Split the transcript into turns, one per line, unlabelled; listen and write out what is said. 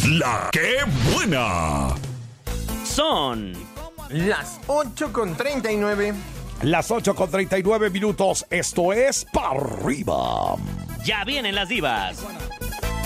La que buena.
Son
las 8:39.
Las 8:39 minutos. Esto es Pa' Arriba.
Ya vienen las divas.